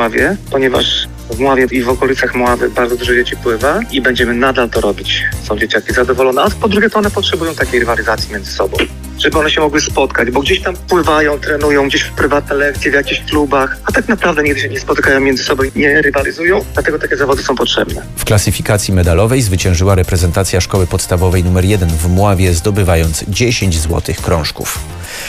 Mławie, ponieważ w Mławie i w okolicach Mławy bardzo dużo dzieci pływa i będziemy nadal to robić. Są dzieciaki zadowolone, a po drugie to one potrzebują takiej rywalizacji między sobą, żeby one się mogły spotkać, bo gdzieś tam pływają, trenują, gdzieś w prywatne lekcje, w jakichś klubach, a tak naprawdę nigdy się nie spotykają między sobą i nie rywalizują, dlatego takie zawody są potrzebne. W klasyfikacji medalowej zwyciężyła reprezentacja szkoły podstawowej nr 1 w Mławie, zdobywając 10 złotych krążków.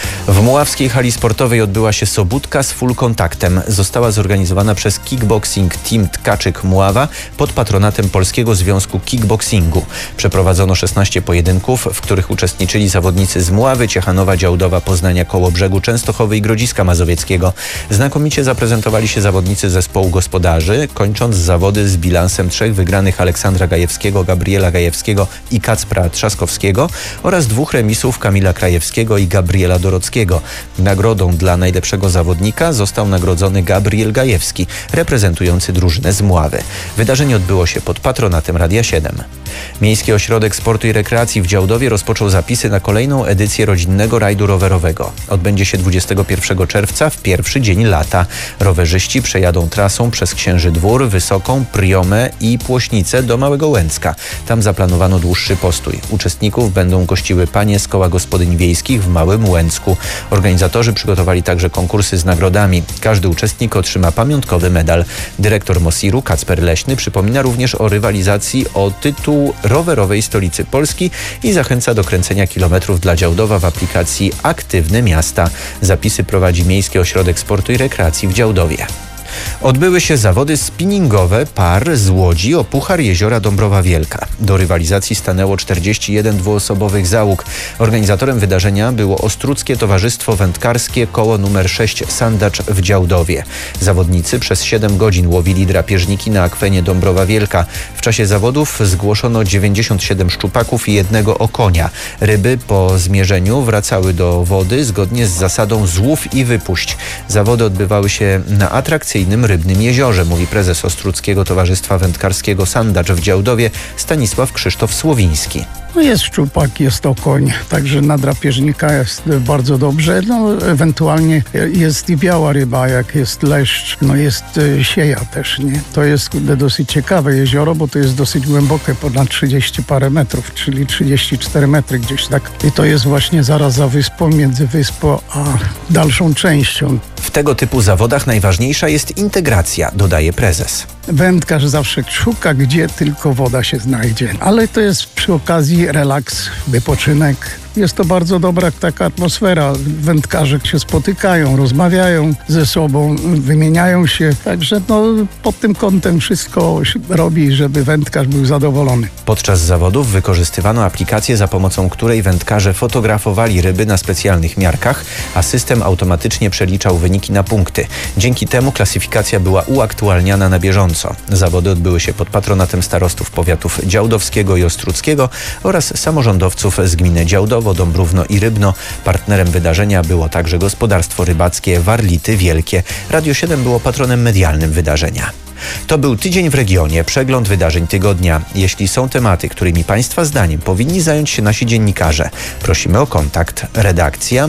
W mławskiej hali sportowej odbyła się sobótka z full kontaktem. Została zorganizowana przez Kickboxing Team Tkaczyk Mława pod patronatem Polskiego Związku Kickboxingu. Przeprowadzono 16 pojedynków, w których uczestniczyli zawodnicy z Mławy, Ciechanowa, Działdowa, Poznania, Kołobrzegu, Częstochowy i Grodziska Mazowieckiego. Znakomicie zaprezentowali się zawodnicy zespołu gospodarzy, kończąc zawody z bilansem 3 wygranych Aleksandra Gajewskiego, Gabriela Gajewskiego i Kacpra Trzaskowskiego oraz 2 remisów Kamila Krajewskiego i Gabriela Dorockiego. Nagrodą dla najlepszego zawodnika został nagrodzony Gabriel Gajewski, reprezentujący drużynę z Mławy. Wydarzenie odbyło się pod patronatem Radia 7. Miejski Ośrodek Sportu i Rekreacji w Działdowie rozpoczął zapisy na kolejną edycję rodzinnego rajdu rowerowego. Odbędzie się 21 czerwca w pierwszy dzień lata. Rowerzyści przejadą trasą przez Księży Dwór, Wysoką, Priomę i Płośnicę do Małego Łęcka. Tam zaplanowano dłuższy postój. Uczestników będą gościły panie z koła gospodyń wiejskich w Małym Łęcku. Organizatorzy przygotowali także konkursy z nagrodami. Każdy uczestnik otrzyma pamiątkowy medal. Dyrektor Mosiru Kacper Leśny przypomina również o rywalizacji o tytuł rowerowej stolicy Polski i zachęca do kręcenia kilometrów dla Działdowa w aplikacji Aktywne Miasta. Zapisy prowadzi Miejski Ośrodek Sportu i Rekreacji w Działdowie. Odbyły się zawody spinningowe par z Łodzi o Puchar Jeziora Dąbrowa Wielka. Do rywalizacji stanęło 41 dwuosobowych załóg. Organizatorem wydarzenia było Ostruckie Towarzystwo Wędkarskie koło nr 6 Sandacz w Działdowie. Zawodnicy przez 7 godzin łowili drapieżniki na akwenie Dąbrowa Wielka. W czasie zawodów zgłoszono 97 szczupaków i 1 okonia. Ryby po zmierzeniu wracały do wody zgodnie z zasadą złów i wypuść. Zawody odbywały się na atrakcyjnym rybnym jeziorze, mówi prezes Ostruckiego Towarzystwa Wędkarskiego Sandacz w Działdowie Stanisław Krzysztof Słowiński. Jest szczupak, jest okoń, także na drapieżnika jest bardzo dobrze. Ewentualnie jest i biała ryba, jak jest leszcz, jest sieja też, nie? To jest dosyć ciekawe jezioro, bo to jest dosyć głębokie, ponad 30 parę metrów, czyli 34 metry gdzieś tak. I to jest właśnie zaraz za wyspą, między wyspą a dalszą częścią. W tego typu zawodach najważniejsza jest integracja, dodaje prezes. Wędkarz zawsze szuka, gdzie tylko woda się znajdzie, ale to jest przy okazji relaks, wypoczynek. Jest to bardzo dobra taka atmosfera. Wędkarze się spotykają, rozmawiają ze sobą, wymieniają się. Także pod tym kątem wszystko robi, żeby wędkarz był zadowolony. Podczas zawodów wykorzystywano aplikację, za pomocą której wędkarze fotografowali ryby na specjalnych miarkach, a system automatycznie przeliczał wyniki na punkty. Dzięki temu klasyfikacja była uaktualniana na bieżąco. Zawody odbyły się pod patronatem starostów powiatów działdowskiego i ostruckiego oraz samorządowców z gminy Działdowo, Dąbrówno i Rybno. Partnerem wydarzenia było także gospodarstwo rybackie Warlity Wielkie. Radio 7 było patronem medialnym wydarzenia. To był Tydzień w Regionie, przegląd wydarzeń tygodnia. Jeśli są tematy, którymi Państwa zdaniem powinni zająć się nasi dziennikarze, prosimy o kontakt. Redakcja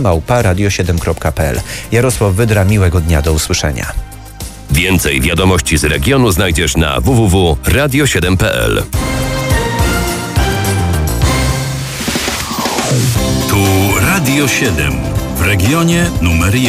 @radio7.pl. Jarosław Wydra, miłego dnia, do usłyszenia. Więcej wiadomości z regionu znajdziesz na www.radio7.pl. Tu Radio 7 w regionie numer 1.